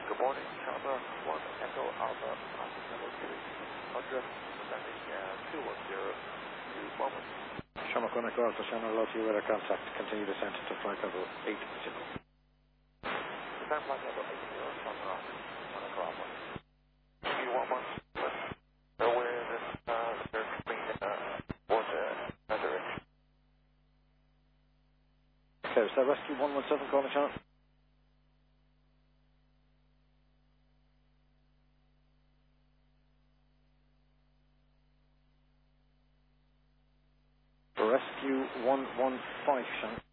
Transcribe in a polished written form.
Good morning, Channel 1 Echo Alpha, Alpha Level 2, address sending 210 to Bournemouth. Shamrock 1 Echo Alpha, Channel Low to you, radar contact, continue descent to flight level 80. Descent flight level 80, Channel 1 Echo Alpha. Do you want one? Where this, they're coming towards that direction. Okay, is that Rescue 117 calling channel? Rescue 115, channel.